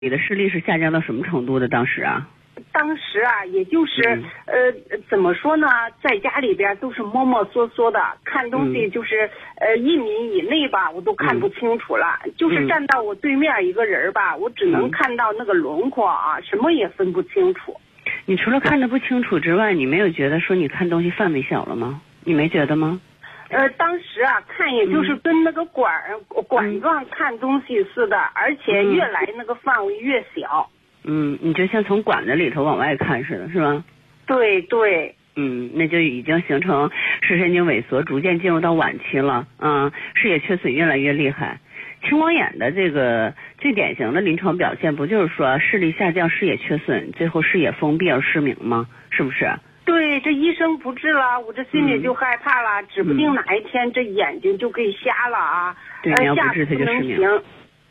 你的视力是下降到什么程度的？当时啊？ 当时啊，也就是怎么说呢，在家里边都是摸摸索索的，看东西就是1米以内吧，我都看不清楚了。就是站到我对面一个人吧，我只能看到那个轮廓啊，什么也分不清楚。 你除了看得不清楚之外，你没有觉得说你看东西范围小了吗？你没觉得吗？ 当时啊，看也就是跟那个管状看东西似的，而且越来那个范围越小。 你就像从管子里头往外看似的，是吧？ 对对。 那就已经形成视神经萎缩，逐渐进入到晚期了。视野缺损越来越厉害。青光眼的这个最典型的临床表现，不就是说视力下降、视野缺损，最后视野封闭而失明吗？是不是？ 对，这医生不治了，我这心里就害怕了，指不定哪一天这眼睛就给瞎了啊！ 对，你要不治它就失明。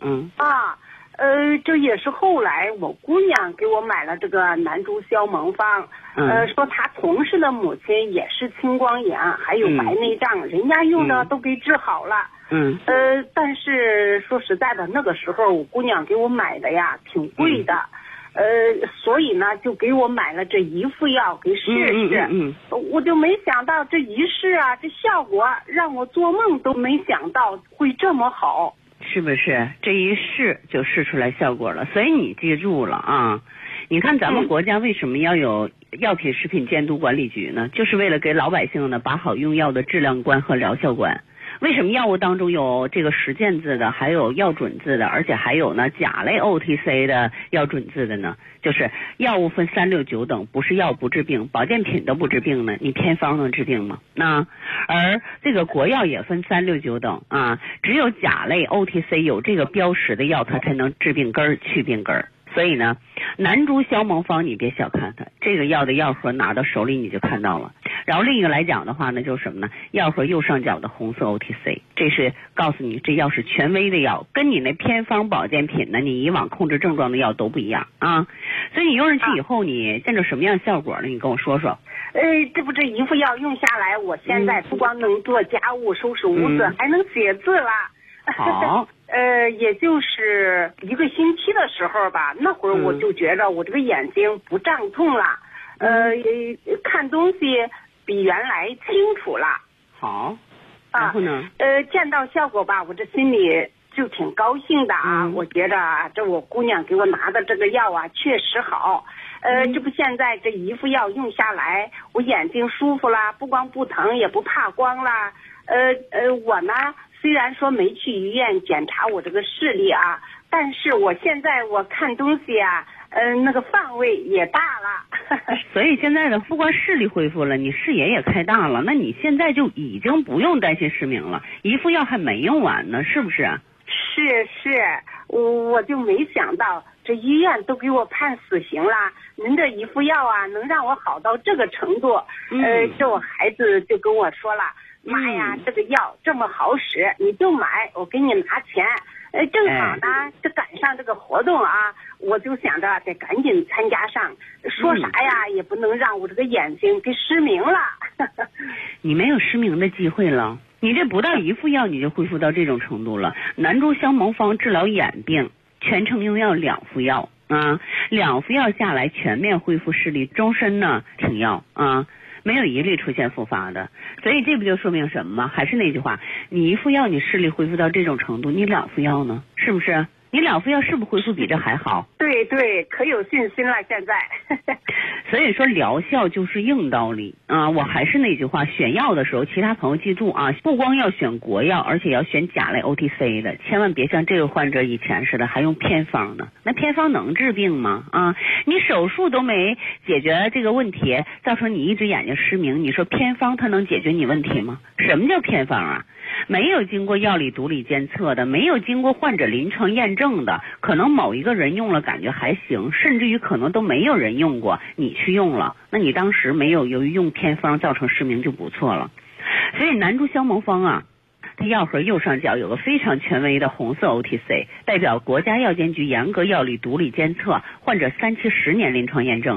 这也是后来我姑娘给我买了这个南珠消蒙方，说她从事的母亲也是青光眼，还有白内障，人家用的都给治好了。但是说实在的，那个时候我姑娘给我买的呀，挺贵的。所以呢，就给我买了这一副药给试试。我就没想到这一试啊，这效果让我做梦都没想到会这么好。 是不是？这一试就试出来效果了。所以你记住了啊！你看咱们国家为什么要有药品食品监督管理局呢？就是为了给老百姓呢把好用药的质量关和疗效关。为什么药物当中有这个实践字的，还有药准字的，而且还有呢甲类 OTC 的药准字的呢？就是药物分3、6、9等，不是药不治病，保健品都不治病呢，你偏方能治病吗？而这个国药也分3、6、9等啊，只有甲类 OTC 有这个标识的药，它才能治病根儿、去病根儿。所以呢，南珠消蒙方你别小看它，这个药的药盒拿到手里你就看到了。然后另一个来讲的话呢，就是什么呢？药盒右上角的红色 OTC， 这是告诉你这药是权威的药，跟你那偏方保健品呢，你以往控制症状的药都不一样啊。所以你用上去以后，你见着什么样效果呢？你跟我说说。 这一副药用下来，我现在不光能做家务、收拾屋子，还能写字了。 好。 也就是1个星期的时候吧，那会儿我就觉着我这个眼睛不胀痛了，看东西比原来清楚了。 好。然后呢？ 见到效果吧，我这心里就挺高兴的啊。我觉着这我姑娘给我拿的这个药啊，确实好。这不现在这一副药用下来，我眼睛舒服啦，不光不疼，也不怕光啦。我呢，虽然说没去医院检查我这个视力啊，但是我现在我看东西啊，那个范围也大了。 所以现在的不光视力恢复了，你视野也开大了，那你现在就已经不用担心失明了，一副药还没用完呢，是不是？ 是，我就没想到这医院都给我判死刑了，您这一副药啊，能让我好到这个程度。这我孩子就跟我说了，妈呀，这个药这么好使，你就买，我给你拿钱。正好呢，这赶上这个活动啊，我就想着得赶紧参加上，说啥呀也不能让我这个眼睛给失明了。 你没有失明的机会了，你这不到一副药你就恢复到这种程度了。南珠消蒙方治疗眼病，全程用药2副药啊，2副药下来全面恢复视力，终身呢停药啊。没有一例出现复发的，所以这不就说明什么吗？还是那句话，你一副药你视力恢复到这种程度，你2副药呢？是不是？你2副药是不是恢复比这还好？ 对，可有信心了现在。 所以说疗效就是硬道理啊！我还是那句话，选药的时候，其他朋友记住啊，不光要选国药，而且要选甲类 OTC 的，千万别像这个患者以前似的还用偏方呢。那偏方能治病吗？啊，你手术都没解决这个问题，造成你一只眼睛失明，你说偏方它能解决你问题吗？什么叫偏方啊？没有经过药理毒理监测的，没有经过患者临床验证的，可能某一个人用了感觉还行，甚至于可能都没有人用过，你去用了，那你当时没有由于用偏方造成失明就不错了。所以南珠消蒙方啊，它药盒右上角有个非常权威的红色 OTC， 代表国家药监局严格药理毒理监测，患者3期10年临床验证了。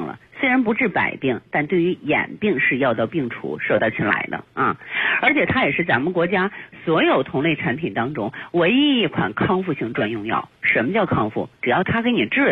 虽然不治百病，但对于眼病是药到病除，手到擒来的啊！而且它也是咱们国家所有同类产品当中唯一一款康复性专用药。什么叫康复？只要它给你治